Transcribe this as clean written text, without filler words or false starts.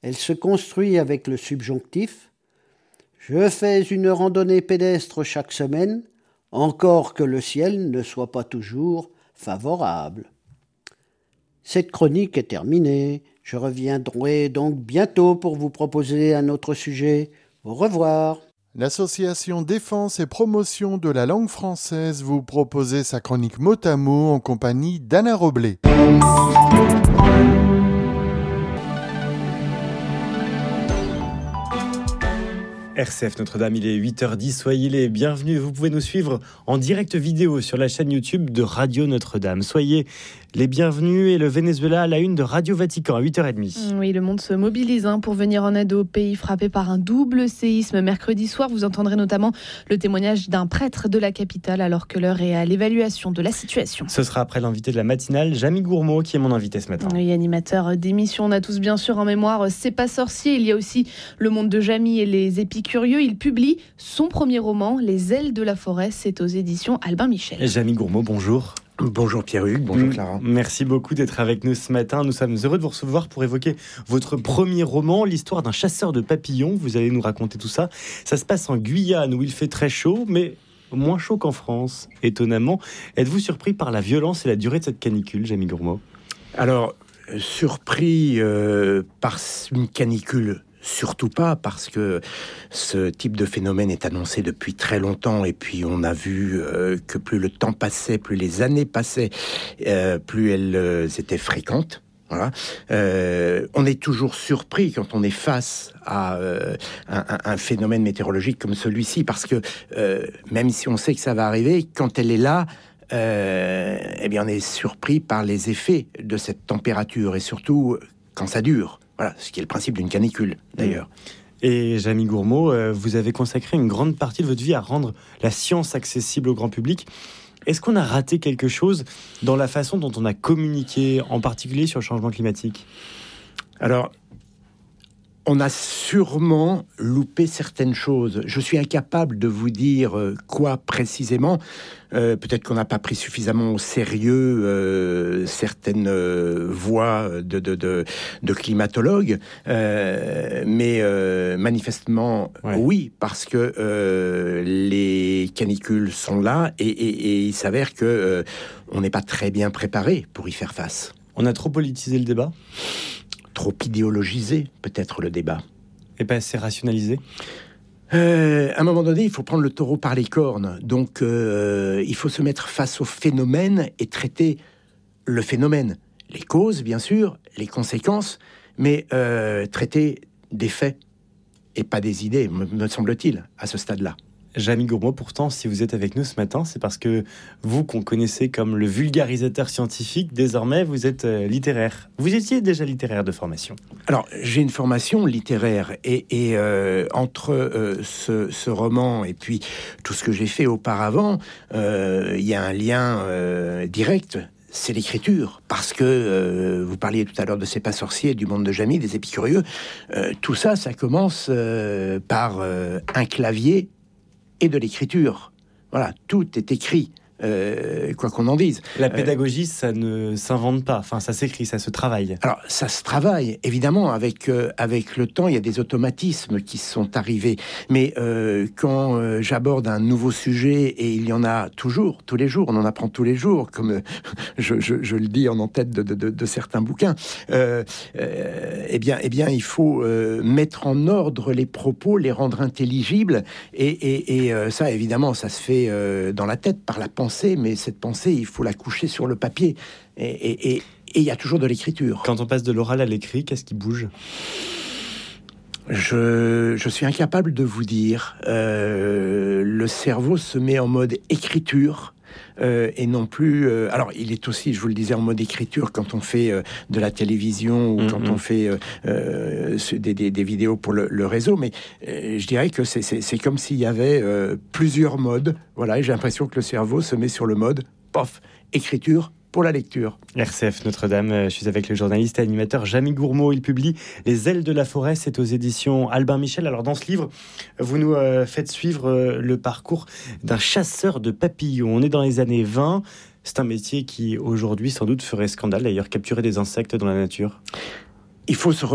Elle se construit avec le subjonctif. Je fais une randonnée pédestre chaque semaine, encore que le ciel ne soit pas toujours favorable. Cette chronique est terminée. Je reviendrai donc bientôt pour vous proposer un autre sujet. Au revoir. L'association Défense et Promotion de la langue française vous proposait sa chronique mot à mot en compagnie d'Anna Roblé. RCF Notre-Dame, il est 8h10, soyez les bienvenus. Vous pouvez nous suivre en direct vidéo sur la chaîne YouTube de Radio Notre-Dame. Soyez les bienvenus et le Venezuela à la une de Radio Vatican à 8h30. Oui, le monde se mobilise pour venir en aide au pays frappé par un double séisme. Mercredi soir, vous entendrez notamment le témoignage d'un prêtre de la capitale alors que l'heure est à l'évaluation de la situation. Ce sera après l'invité de la matinale, Jamie Gourmaud, qui est mon invité ce matin. Oui, animateur d'émission, on a tous bien sûr en mémoire C'est pas sorcier. Il y a aussi le monde de Jamie et les épicurieux. Il publie son premier roman, Les ailes de la forêt. C'est aux éditions Albin Michel. Jamie Gourmaud, bonjour. Bonjour Pierre-Hugues, bonjour Clara. Merci beaucoup d'être avec nous ce matin. Nous sommes heureux de vous recevoir pour évoquer votre premier roman, l'histoire d'un chasseur de papillons. Vous allez nous raconter tout ça. Ça se passe en Guyane où il fait très chaud, mais moins chaud qu'en France, étonnamment. Êtes-vous surpris par la violence et la durée de cette canicule, Jamie Gourmaud ? Alors, surpris par une canicule, surtout pas, parce que ce type de phénomène est annoncé depuis très longtemps, et puis on a vu que plus le temps passait, plus les années passaient, plus elles étaient fréquentes. Voilà. On est toujours surpris quand on est face à un phénomène météorologique comme celui-ci, parce que même si on sait que ça va arriver, quand elle est là, eh bien on est surpris par les effets de cette température, et surtout quand ça dure. Voilà, ce qui est le principe d'une canicule, d'ailleurs. Et Jamie Gourmaud, vous avez consacré une grande partie de votre vie à rendre la science accessible au grand public. Est-ce qu'on a raté quelque chose dans la façon dont on a communiqué, en particulier sur le changement climatique ? Alors, on a sûrement loupé certaines choses. Je suis incapable de vous dire quoi précisément. Peut-être qu'on n'a pas pris suffisamment au sérieux certaines voix de climatologues, mais manifestement, oui, parce que les canicules sont là et il s'avère que on n'est pas très bien préparé pour y faire face. On a trop politisé le débat ? Trop idéologisé, peut-être, le débat. Et pas assez rationalisé ? À un moment donné, il faut prendre le taureau par les cornes. Donc, il faut se mettre face au phénomène et traiter le phénomène. Les causes, bien sûr, les conséquences, mais traiter des faits et pas des idées, me semble-t-il, à ce stade-là. Jamie Gourmaud, pourtant, si vous êtes avec nous ce matin, c'est parce que vous, qu'on connaissait comme le vulgarisateur scientifique, désormais, vous êtes littéraire. Vous étiez déjà littéraire de formation. Alors, j'ai une formation littéraire et entre ce roman et puis tout ce que j'ai fait auparavant, il y a un lien direct. C'est l'écriture, parce que vous parliez tout à l'heure de C'est pas sorcier, du monde de Jamie, des épicurieux. Tout ça, ça commence par un clavier et de l'écriture. Voilà, tout est écrit, quoi qu'on en dise. La pédagogie, ça ne s'invente pas, enfin ça s'écrit, ça se travaille. Alors ça se travaille, évidemment, avec le temps, il y a des automatismes qui sont arrivés. Mais quand j'aborde un nouveau sujet, et il y en a toujours, tous les jours, on en apprend tous les jours, comme je le dis en en-tête de certains bouquins, eh bien, il faut mettre en ordre les propos, les rendre intelligibles, et ça, évidemment, ça se fait dans la tête, par la pensée, mais cette pensée, il faut la coucher sur le papier, et il y a toujours de l'écriture. Quand on passe de l'oral à l'écrit, qu'est-ce qui bouge ? Je suis incapable de vous dire. Le cerveau se met en mode écriture, et non plus... alors, il est aussi, je vous le disais, en mode écriture quand on fait de la télévision ou quand on fait des vidéos pour le réseau, mais je dirais que c'est comme s'il y avait plusieurs modes. Voilà, et j'ai l'impression que le cerveau se met sur le mode, pof, écriture, pour la lecture. RCF Notre-Dame, je suis avec le journaliste et animateur Jamie Gourmaud. Il publie Les ailes de la forêt, c'est aux éditions Albin Michel. Alors dans ce livre, vous nous faites suivre le parcours d'un chasseur de papillons. On est dans les années 20. C'est un métier qui aujourd'hui sans doute ferait scandale, d'ailleurs, capturer des insectes dans la nature. Il faut se